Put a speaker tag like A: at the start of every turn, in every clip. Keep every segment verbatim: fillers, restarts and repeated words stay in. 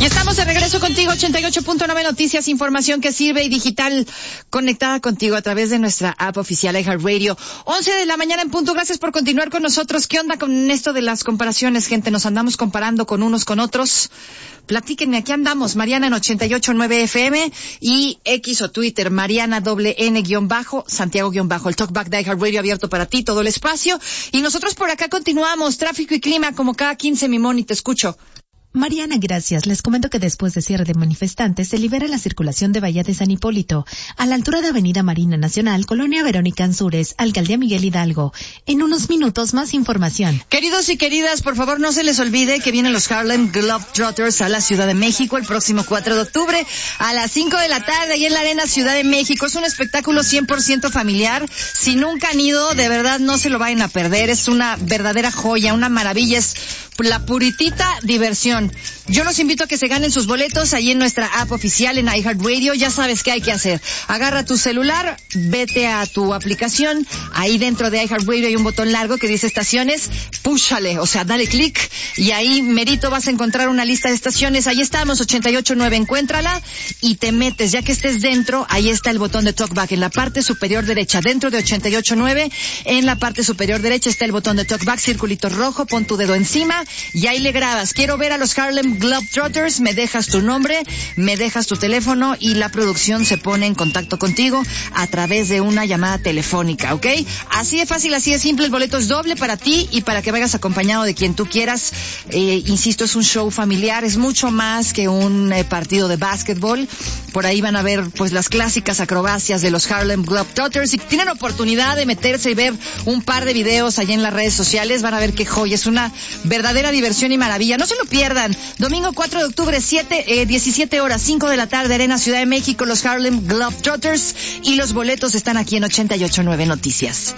A: Estamos de regreso contigo, ochenta y ocho punto nueve Noticias, información que sirve y digital, conectada contigo a través de nuestra app oficial iHeartRadio. once de la mañana en punto, gracias por continuar con nosotros. ¿Qué onda con esto de las comparaciones, gente? Nos andamos comparando con unos con otros. Platíquenme, aquí andamos, Mariana en ochenta y ocho punto nueve F M y X o Twitter, Mariana doble N guión bajo, Santiago guión bajo, el talkback de iHeartRadio abierto para ti, todo el espacio. Y nosotros por acá continuamos, tráfico y clima, como cada quince, mi Moni, te escucho.
B: Mariana, gracias. Les comento que después de cierre de manifestantes se libera la circulación de Bahía de San Hipólito, a la altura de Avenida Marina Nacional, Colonia Verónica Ansúrez, Alcaldía Miguel Hidalgo. En unos minutos más información.
A: Queridos y queridas, por favor no se les olvide que vienen los Harlem Globetrotters a la Ciudad de México el próximo cuatro de octubre a las cinco de la tarde, ahí en la Arena Ciudad de México. Es un espectáculo cien por ciento familiar. Si nunca han ido, de verdad no se lo vayan a perder. Es una verdadera joya, una maravilla. Es la puritita diversión. Yo los invito a que se ganen sus boletos ahí en nuestra app oficial en iHeartRadio. Ya sabes qué hay que hacer. Agarra tu celular, vete a tu aplicación. Ahí dentro de iHeartRadio hay un botón largo que dice estaciones. Púchale, o sea, dale clic y ahí merito vas a encontrar una lista de estaciones. Ahí estamos, ochenta y ocho punto nueve. Encuéntrala y te metes. Ya que estés dentro, ahí está el botón de talkback en la parte superior derecha. Dentro de ochenta y ocho punto nueve, en la parte superior derecha está el botón de talkback, circulito rojo, pon tu dedo encima y ahí le grabas. Quiero ver a los Harlem Globetrotters, me dejas tu nombre, me dejas tu teléfono y la producción se pone en contacto contigo a través de una llamada telefónica, ¿ok? Así de fácil, así de simple. El boleto es doble para ti y para que vayas acompañado de quien tú quieras. Eh, insisto, es un show familiar, es mucho más que un eh, partido de básquetbol. Por ahí van a ver pues las clásicas acrobacias de los Harlem Globetrotters. Si tienen oportunidad de meterse y ver un par de videos allá en las redes sociales, van a ver qué joya, es una verdadera diversión y maravilla. No se lo pierdan. Domingo cuatro de octubre, siete, eh, diecisiete horas, cinco de la tarde, Arena Ciudad de México, los Harlem Globetrotters, y los boletos están aquí en ochenta y ocho punto nueve Noticias.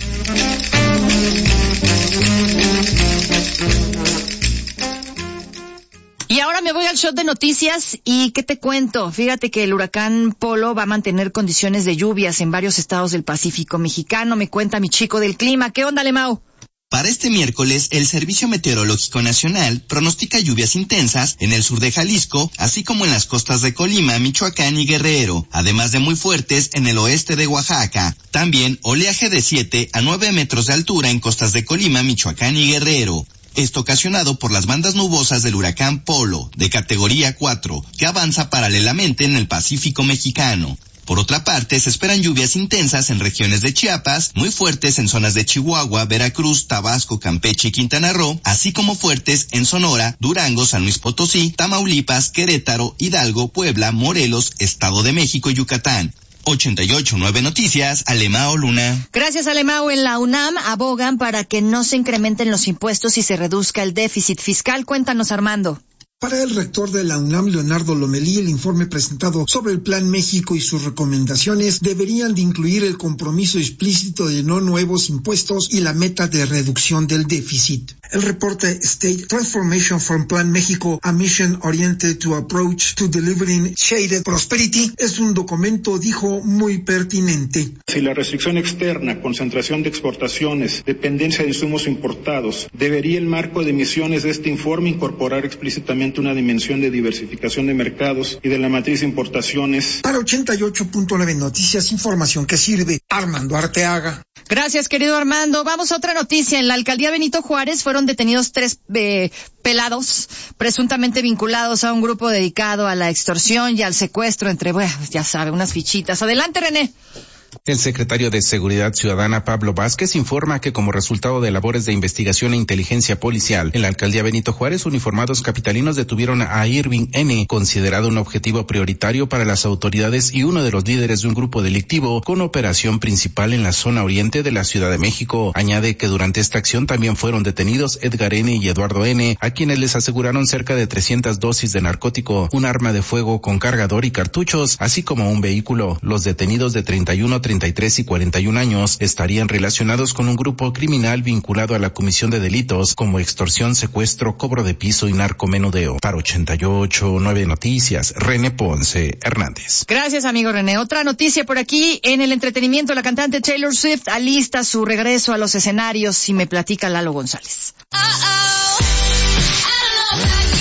A: Y ahora me voy al shot de noticias y ¿qué te cuento? Fíjate que el huracán Polo va a mantener condiciones de lluvias en varios estados del Pacífico mexicano. Me cuenta mi chico del clima. ¿Qué onda, Lemao?
C: Para este miércoles, el Servicio Meteorológico Nacional pronostica lluvias intensas en el sur de Jalisco, así como en las costas de Colima, Michoacán y Guerrero, además de muy fuertes en el oeste de Oaxaca. También oleaje de siete a nueve metros de altura en costas de Colima, Michoacán y Guerrero. Esto ocasionado por las bandas nubosas del huracán Polo, de categoría cuatro, que avanza paralelamente en el Pacífico mexicano. Por otra parte, se esperan lluvias intensas en regiones de Chiapas, muy fuertes en zonas de Chihuahua, Veracruz, Tabasco, Campeche y Quintana Roo, así como fuertes en Sonora, Durango, San Luis Potosí, Tamaulipas, Querétaro, Hidalgo, Puebla, Morelos, Estado de México y Yucatán. ochenta y ocho punto nueve Noticias, Alemao Luna.
A: Gracias, Alemao. En la UNAM abogan para que no se incrementen los impuestos y se reduzca el déficit fiscal. Cuéntanos, Armando.
D: Para el rector de la UNAM, Leonardo Lomelí, el informe presentado sobre el Plan México y sus recomendaciones deberían de incluir el compromiso explícito de no nuevos impuestos y la meta de reducción del déficit. El reporte State Transformation from Plan México, a Mission Oriented to Approach to Delivering Shaded Prosperity, es un documento, dijo, muy pertinente.
E: Si la restricción externa, concentración de exportaciones, dependencia de insumos importados, debería el marco de emisiones de este informe incorporar explícitamente una dimensión de diversificación de mercados y de la matriz de importaciones.
D: Para ochenta y ocho punto nueve Noticias, información que sirve. Armando Arteaga.
A: Gracias, querido Armando. Vamos a otra noticia. En la alcaldía Benito Juárez fueron detenidos tres eh, pelados presuntamente vinculados a un grupo dedicado a la extorsión y al secuestro entre, bueno, ya sabe, unas fichitas. Adelante, René.
F: El secretario de Seguridad Ciudadana, Pablo Vázquez, informa que como resultado de labores de investigación e inteligencia policial en la alcaldía Benito Juárez, uniformados capitalinos detuvieron a Irving N., considerado un objetivo prioritario para las autoridades y uno de los líderes de un grupo delictivo con operación principal en la zona oriente de la Ciudad de México. Añade que durante esta acción también fueron detenidos Edgar N. y Eduardo N., a quienes les aseguraron cerca de trescientas dosis de narcótico, un arma de fuego con cargador y cartuchos, así como un vehículo. Los detenidos de treinta y uno, treinta y tres y cuarenta y un años estarían relacionados con un grupo criminal vinculado a la comisión de delitos como extorsión, secuestro, cobro de piso y narcomenudeo. Para ochenta y ocho punto nueve Noticias, René Ponce Hernández.
A: Gracias, amigo René. Otra noticia por aquí en el entretenimiento. La cantante Taylor Swift alista su regreso a los escenarios y me platica Lalo González.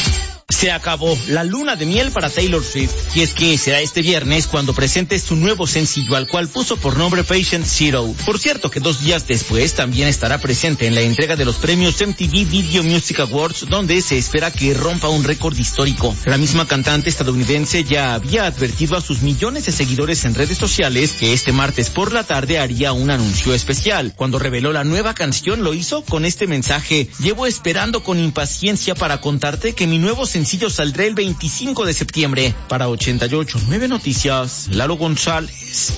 G: Se acabó la luna de miel para Taylor Swift, y es que será este viernes cuando presente su nuevo sencillo, al cual puso por nombre Patient Zero. Por cierto que dos días después también estará presente en la entrega de los premios M T V Video Music Awards, donde se espera que rompa un récord histórico. La misma cantante estadounidense ya había advertido a sus millones de seguidores en redes sociales que este martes por la tarde haría un anuncio especial. Cuando reveló la nueva canción lo hizo con este mensaje: llevo esperando con impaciencia para contarte que mi nuevo sencillo saldrá el veinticinco de septiembre. Para ochenta y ocho punto nueve Noticias, Lalo González.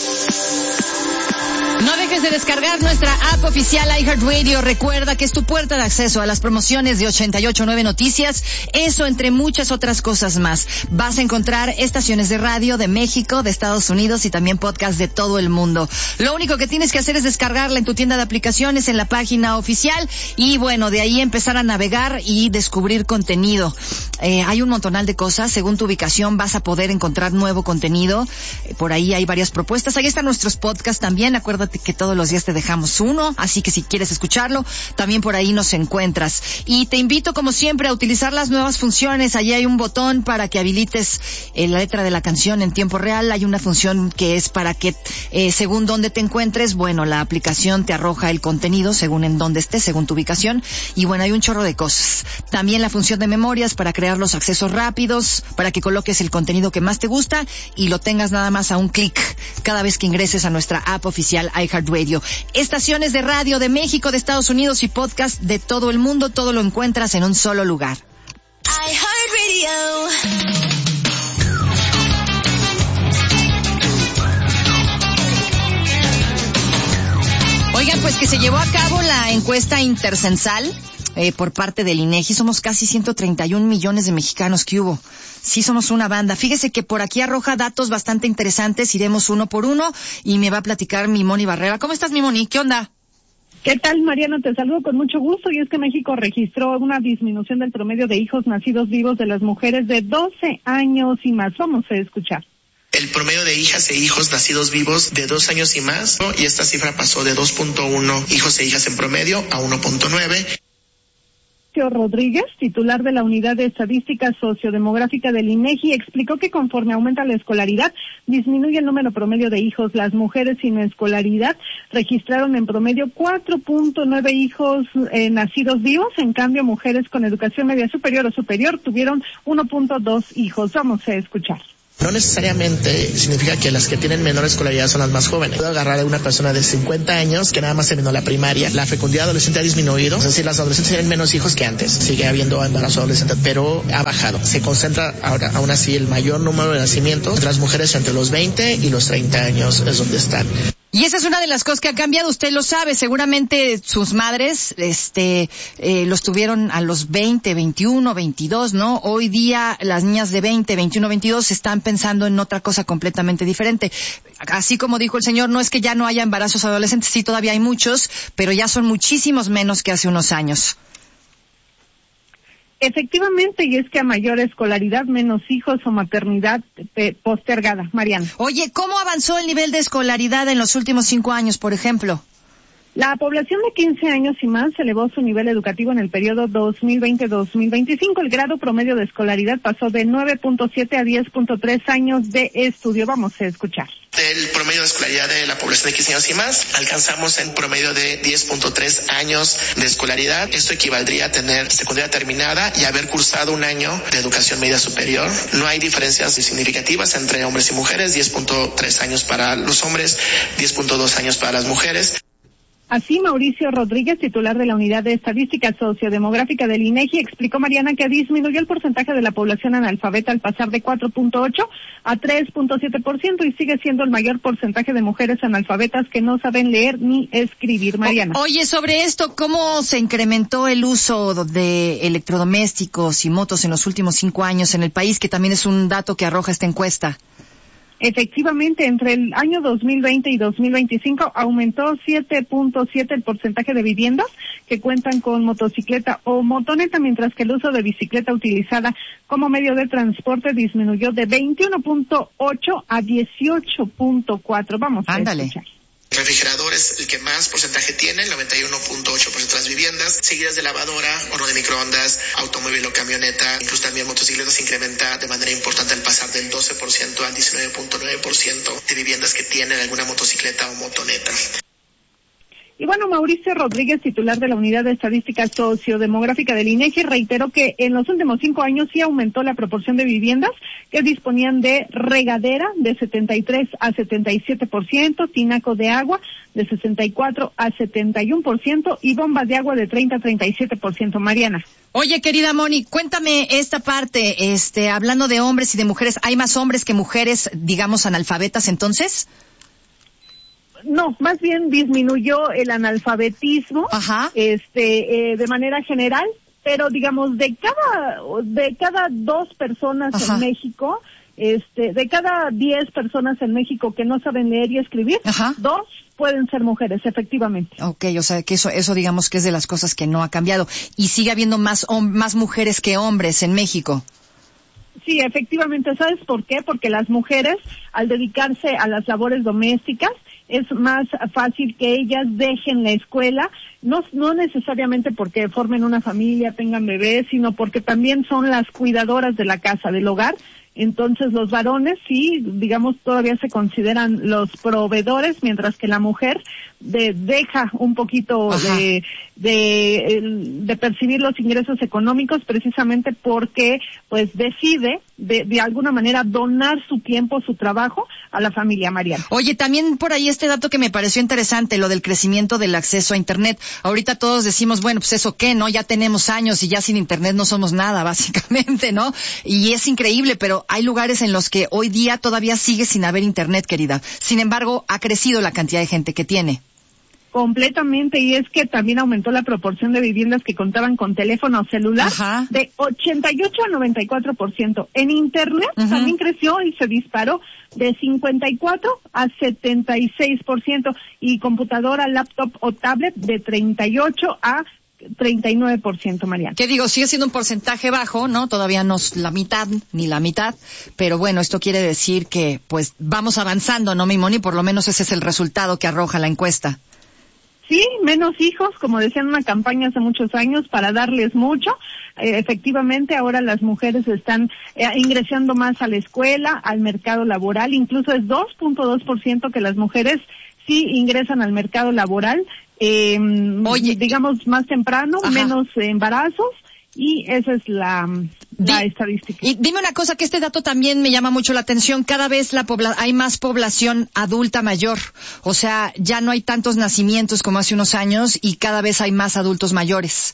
A: No dejes de descargar nuestra app oficial iHeartRadio. Recuerda que es tu puerta de acceso a las promociones de ochenta y ocho punto nueve Noticias. Eso entre muchas otras cosas más. Vas a encontrar estaciones de radio de México, de Estados Unidos y también podcasts de todo el mundo. Lo único que tienes que hacer es descargarla en tu tienda de aplicaciones, en la página oficial, y bueno, de ahí empezar a navegar y descubrir contenido. Eh, hay un montonal de cosas. Según tu ubicación vas a poder encontrar nuevo contenido. Eh, por ahí hay varias propuestas. Ahí están nuestros podcasts también. Acuérdate que todos los días te dejamos uno, así que si quieres escucharlo, también por ahí nos encuentras. Y te invito, como siempre, a utilizar las nuevas funciones. Allí hay un botón para que habilites eh, la letra de la canción en tiempo real. Hay una función que es para que, eh, según dónde te encuentres, bueno, la aplicación te arroja el contenido según en dónde estés, según tu ubicación. Y bueno, hay un chorro de cosas. También la función de memorias para crear los accesos rápidos, para que coloques el contenido que más te gusta y lo tengas nada más a un clic cada vez que ingreses a nuestra app oficial iHeartRadio. Estaciones de radio de México, de Estados Unidos y podcast de todo el mundo, todo lo encuentras en un solo lugar. iHeartRadio. Oigan, pues que se llevó a cabo la encuesta intercensal eh, por parte del INEGI. Somos casi ciento treinta y un millones de mexicanos que hubo. Sí, somos una banda. Fíjese que por aquí arroja datos bastante interesantes. Iremos uno por uno y me va a platicar mi Moni Barrera. ¿Cómo estás, mi Moni? ¿Qué onda?
H: ¿Qué tal, Mariano? Te saludo con mucho gusto. Y es que México registró una disminución del promedio de hijos nacidos vivos de las mujeres de doce años y más. Vamos a escuchar.
I: El promedio de hijas e hijos nacidos vivos de dos años y más, ¿no? Y esta cifra pasó de dos punto uno hijos e hijas en promedio a uno punto nueve.
H: Rodríguez, titular de la Unidad de Estadística Sociodemográfica del INEGI, explicó que conforme aumenta la escolaridad, disminuye el número promedio de hijos. Las mujeres sin escolaridad registraron en promedio cuatro punto nueve hijos eh, nacidos vivos. En cambio, mujeres con educación media superior o superior tuvieron uno punto dos hijos. Vamos a escuchar.
I: No necesariamente significa que las que tienen menor escolaridad son las más jóvenes. Puedo agarrar a una persona de cincuenta años que nada más terminó la primaria. La fecundidad adolescente ha disminuido, es decir, las adolescentes tienen menos hijos que antes. Sigue habiendo embarazo adolescente, pero ha bajado. Se concentra ahora, aún así, el mayor número de nacimientos entre las mujeres entre los veinte y los treinta años es donde están.
A: Y esa es una de las cosas que ha cambiado, usted lo sabe, seguramente sus madres, este, eh, los tuvieron a los veinte, veintiuno, veintidós, ¿no? Hoy día las niñas de veinte, veintiuno, veintidós están pensando en otra cosa completamente diferente. Así como dijo el señor, no es que ya no haya embarazos adolescentes, sí todavía hay muchos, pero ya son muchísimos menos que hace unos años.
H: Efectivamente, y es que a mayor escolaridad, menos hijos o maternidad eh, postergada. Mariana.
A: Oye, ¿cómo avanzó el nivel de escolaridad en los últimos cinco años, por ejemplo?
H: La población de quince años y más elevó su nivel educativo en el periodo dos mil veinte a dos mil veinticinco. El grado promedio de escolaridad pasó de nueve punto siete a diez punto tres años de estudio. Vamos a escuchar.
I: Del promedio de escolaridad de la población de quince años y más, alcanzamos en promedio de diez punto tres años de escolaridad. Esto equivaldría a tener secundaria terminada y haber cursado un año de educación media superior. No hay diferencias significativas entre hombres y mujeres, diez punto tres años para los hombres, diez punto dos años para las mujeres.
H: Así, Mauricio Rodríguez, titular de la Unidad de Estadística Sociodemográfica del INEGI, explicó, Mariana, que disminuyó el porcentaje de la población analfabeta al pasar de cuatro punto ocho a tres punto siete por ciento y sigue siendo el mayor porcentaje de mujeres analfabetas que no saben leer ni escribir. Mariana.
A: O, oye, sobre esto, ¿cómo se incrementó el uso de electrodomésticos y motos en los últimos cinco años en el país, que también es un dato que arroja esta encuesta?
H: Efectivamente, entre el año dos mil veinte y dos mil veinticinco aumentó siete punto siete el porcentaje de viviendas que cuentan con motocicleta o motoneta, mientras que el uso de bicicleta utilizada como medio de transporte disminuyó de veintiuno punto ocho a dieciocho punto cuatro. Vamos
A: Ándale.
H: a escuchar.
I: Refrigerador es el que más porcentaje tiene, el noventa y uno punto ocho por ciento de las viviendas, seguidas de lavadora, horno de microondas, automóvil o camioneta, incluso también motocicletas se incrementa de manera importante al pasar del doce por ciento al diecinueve punto nueve por ciento de viviendas que tienen alguna motocicleta o motoneta.
H: Y bueno, Mauricio Rodríguez, titular de la Unidad de Estadística Sociodemográfica del INEGI, reiteró que en los últimos cinco años sí aumentó la proporción de viviendas que disponían de regadera de setenta y tres a setenta y siete por ciento, tinaco de agua de sesenta y cuatro a setenta y uno por ciento y bombas de agua de treinta a treinta y siete por ciento. Mariana.
A: Oye, querida Moni, cuéntame esta parte, este, hablando de hombres y de mujeres, ¿hay más hombres que mujeres, digamos, analfabetas entonces?
H: No, más bien disminuyó el analfabetismo,
A: Ajá.
H: este, eh, de manera general, pero digamos de cada de cada dos personas Ajá. en México, este, de cada diez personas en México que no saben leer y escribir, Ajá. dos pueden ser mujeres, efectivamente.
A: Okay, o sea que eso, eso digamos que es de las cosas que no ha cambiado y sigue habiendo más más mujeres que hombres en México.
H: Sí, efectivamente. ¿Sabes por qué? Porque las mujeres, al dedicarse a las labores domésticas, es más fácil que ellas dejen la escuela, no, no necesariamente porque formen una familia, tengan bebés, sino porque también son las cuidadoras de la casa, del hogar. Entonces los varones sí, digamos, todavía se consideran los proveedores, mientras que la mujer de, deja un poquito de, de, de percibir los ingresos económicos precisamente porque pues decide de, de alguna manera donar su tiempo, su trabajo a la familia, Mariana.
A: Oye, también por ahí este dato que me pareció interesante, lo del crecimiento del acceso a Internet. Ahorita todos decimos, bueno, pues eso qué, ¿no? Ya tenemos años y ya sin Internet no somos nada, básicamente, ¿no? Y es increíble, pero hay lugares en los que hoy día todavía sigue sin haber Internet, querida. Sin embargo, ha crecido la cantidad de gente que tiene.
H: Completamente, y es que también aumentó la proporción de viviendas que contaban con teléfono celular Ajá. de ochenta y ocho a noventa y cuatro por ciento. En Internet Ajá. también creció y se disparó de cincuenta y cuatro a setenta y seis por ciento y computadora, laptop o tablet de treinta y ocho a treinta y nueve por ciento, Mariana.
A: ¿Qué digo? Sigue siendo un porcentaje bajo, ¿no? Todavía no es la mitad, ni la mitad, pero bueno, esto quiere decir que pues vamos avanzando, ¿no, mi Moni? Por lo menos ese es el resultado que arroja la encuesta.
H: Sí, menos hijos, como decían en una campaña hace muchos años, para darles mucho. Eh, efectivamente, ahora las mujeres están eh, ingresando más a la escuela, al mercado laboral, incluso es dos punto dos por ciento que las mujeres sí ingresan al mercado laboral, eh, Oye, digamos más temprano, Ajá. menos embarazos. Y esa es la, la Di, estadística.
A: Y dime una cosa, que este dato también me llama mucho la atención. Cada vez la pobla, hay más población adulta mayor. O sea, ya no hay tantos nacimientos como hace unos años y cada vez hay más adultos mayores.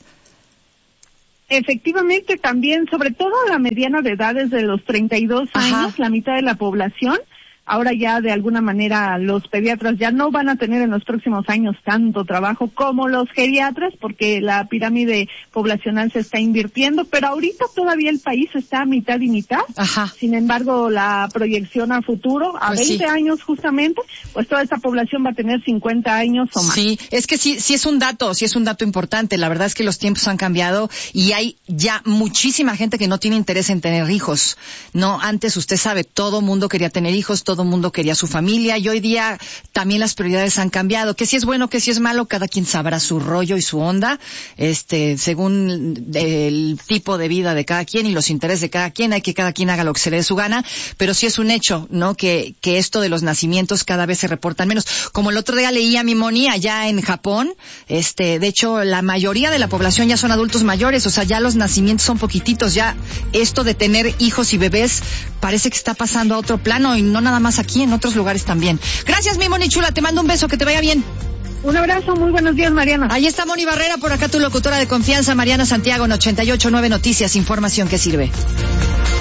H: Efectivamente, también, sobre todo la mediana de edad es de los treinta y dos Ajá. años, la mitad de la población. Ahora ya de alguna manera los pediatras ya no van a tener en los próximos años tanto trabajo como los geriatras porque la pirámide poblacional se está invirtiendo, pero ahorita todavía el país está a mitad y mitad. Ajá. Sin embargo, la proyección a futuro, a pues veinte sí. años justamente, pues toda esta población va a tener cincuenta años o más.
A: Sí, es que sí, sí es un dato, sí es un dato importante. La verdad es que los tiempos han cambiado y hay ya muchísima gente que no tiene interés en tener hijos. No, antes usted sabe, todo mundo quería tener hijos, todo mundo quería su familia y hoy día también las prioridades han cambiado. Que si es bueno, que si es malo, cada quien sabrá su rollo y su onda, este, según el tipo de vida de cada quien y los intereses de cada quien. Hay que cada quien haga lo que se le dé su gana, pero sí es un hecho, ¿no? Que, que esto de los nacimientos cada vez se reportan menos. Como el otro día leía mi Moni allá en Japón, este, de hecho la mayoría de la población ya son adultos mayores, o sea, ya los nacimientos son poquititos, ya esto de tener hijos y bebés parece que está pasando a otro plano y no nada más más aquí, en otros lugares también. Gracias, mi Moni chula, te mando un beso, que te vaya bien.
H: Un abrazo, muy buenos días, Mariana.
A: Ahí está Moni Barrera, por acá tu locutora de confianza, Mariana Santiago, en ochenta y ocho punto nueve Noticias, información que sirve.